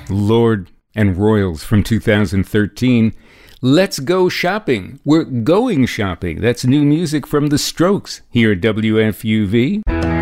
Lord and Royals from 2013. Let's Go Shopping. We're going shopping. That's new music from The Strokes here at WFUV.